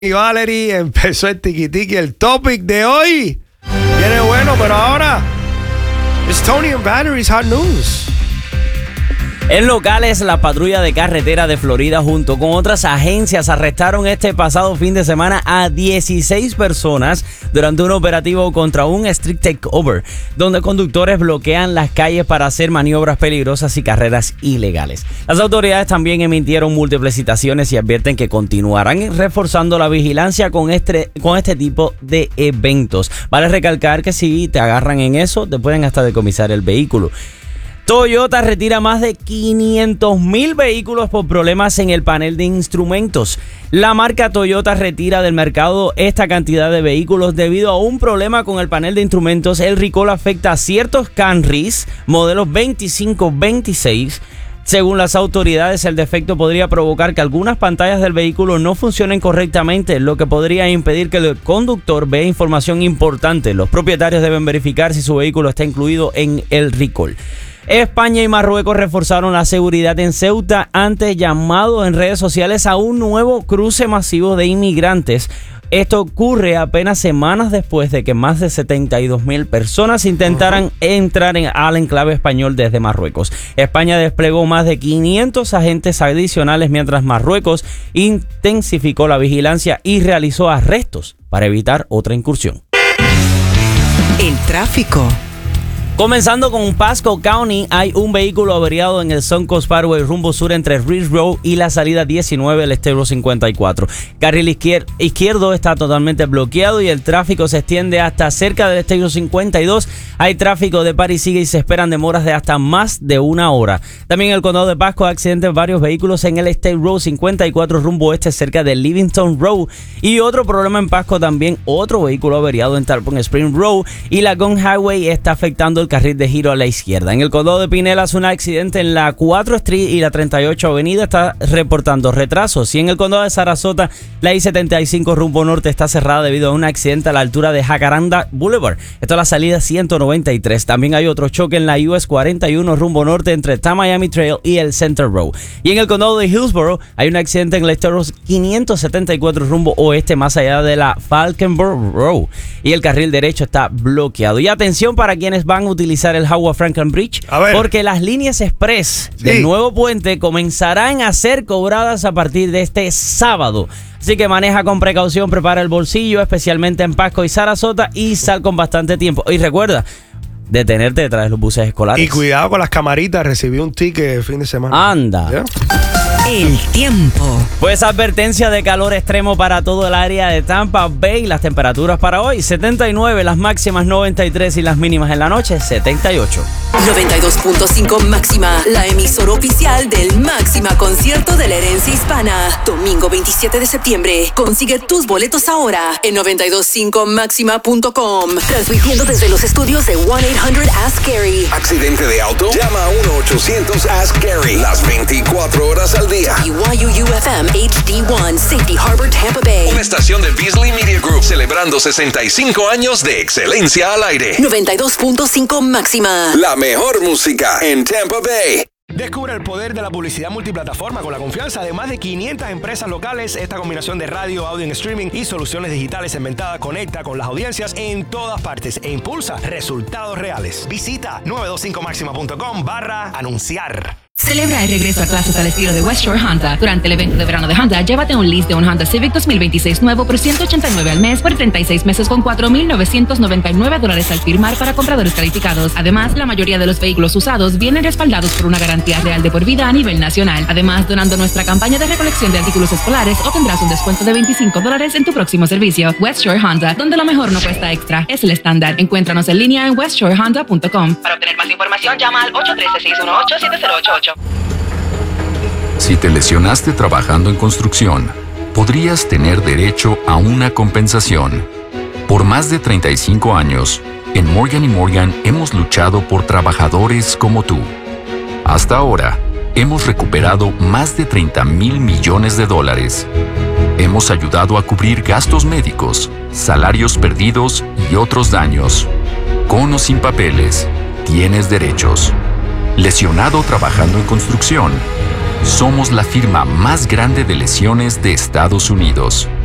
Y Valerie, empezó el tiquitiqui. El topic de hoy viene bueno, pero ahora es Tony and Valerie's Hot News. En locales, la patrulla de carretera de Florida junto con otras agencias arrestaron este pasado fin de semana a 16 personas durante un operativo contra un street takeover, donde conductores bloquean las calles para hacer maniobras peligrosas y carreras ilegales. Las autoridades también emitieron múltiples citaciones y advierten que continuarán reforzando la vigilancia con este tipo de eventos. Vale recalcar que si te agarran en eso, te pueden hasta decomisar el vehículo. Toyota retira más de 500,000 vehículos por problemas en el panel de instrumentos. La marca Toyota retira del mercado esta cantidad de vehículos debido a un problema con el panel de instrumentos. El recall afecta a ciertos Camrys, modelos 25-26. Según las autoridades, el defecto podría provocar que algunas pantallas del vehículo no funcionen correctamente, lo que podría impedir que el conductor vea información importante. Los propietarios deben verificar si su vehículo está incluido en el recall. España y Marruecos reforzaron la seguridad en Ceuta ante llamado en redes sociales a un nuevo cruce masivo de inmigrantes. Esto ocurre apenas semanas después de que más de 72,000 personas intentaran entrar al enclave español desde Marruecos. España desplegó más de 500 agentes adicionales, mientras Marruecos intensificó la vigilancia y realizó arrestos para evitar otra incursión. El tráfico. Comenzando con Pasco County, hay un vehículo averiado en el Suncoast Parkway rumbo sur entre Ridge Road y la salida 19 del State Road 54. Carril izquierdo está totalmente bloqueado y el tráfico se extiende hasta cerca del State Road 52. Hay tráfico de par y sigue y se esperan demoras de hasta más de una hora. También en el condado de Pasco, accidentes de varios vehículos en el State Road 54 rumbo oeste cerca de Livingston Road. Y otro problema en Pasco también, otro vehículo averiado en Tarpon Spring Road y la Gun Highway está afectando el carril de giro a la izquierda. En el condado de Pinellas, un accidente en la 4 Street y la 38 Avenida está reportando retrasos. Y en el condado de Sarasota, la I-75 rumbo norte está cerrada debido a un accidente a la altura de Jacaranda Boulevard. Esto es la salida 193. También hay otro choque en la US 41 rumbo norte entre Miami Trail y el Center Road. Y en el condado de Hillsborough hay un accidente en el State Road 574 rumbo oeste más allá de la Falkenburg Road. Y el carril derecho está bloqueado. Y atención para quienes van a utilizar el Howard Franklin Bridge, porque las líneas express del nuevo puente comenzarán a ser cobradas a partir de este sábado. Así que maneja con precaución, prepara el bolsillo, especialmente en Pasco y Sarasota, y sal con bastante tiempo. Y recuerda, detenerte detrás de los buses escolares. Y cuidado con las camaritas, recibí un ticket el fin de semana. Anda. ¿Yeah? El tiempo. Pues advertencia de calor extremo para todo el área de Tampa Bay. Las temperaturas para hoy, 79, las máximas 93 y las mínimas en la noche, 78. 92.5 Máxima, la emisora oficial del Máxima Concierto de la Herencia Hispana. Domingo 27 de septiembre. Consigue tus boletos ahora en 925maxima.com. Transmitiendo desde los estudios de 1-800-ASK-GARY. ¿Accidente de auto? Llama a 1-800-ASK-GARY. Las 24 horas al día. BYU-UFM HD1 Safety Harbor, Tampa Bay. Una estación de Beasley Media Group celebrando 65 años de excelencia al aire. 92.5 Máxima. La mejor música en Tampa Bay. Descubre el poder de la publicidad multiplataforma con la confianza de más de 500 empresas locales. Esta combinación de radio, audio en streaming y soluciones digitales inventadas conecta con las audiencias en todas partes e impulsa resultados reales. Visita 925maxima.com/anunciar. Celebra el regreso a clases al estilo de West Shore Honda. Durante el evento de verano de Honda, llévate un lease de un Honda Civic 2026 nuevo por $189 al mes por 36 meses con $4,999 al firmar para compradores calificados. Además, la mayoría de los vehículos usados vienen respaldados por una garantía real de por vida a nivel nacional. Además, donando nuestra campaña de recolección de artículos escolares, obtendrás un descuento de $25 en tu próximo servicio. West Shore Honda, donde lo mejor no cuesta extra, es el estándar. Encuéntranos en línea en westshorehonda.com. Para obtener más información, llama al 813-618-7088. Si te lesionaste trabajando en construcción, podrías tener derecho a una compensación. Por más de 35 años, en Morgan & Morgan hemos luchado por trabajadores como tú. Hasta ahora, hemos recuperado más de $30,000 millones. Hemos ayudado a cubrir gastos médicos, salarios perdidos y otros daños. Con o sin papeles, tienes derechos. Lesionado trabajando en construcción. Somos la firma más grande de lesiones de Estados Unidos.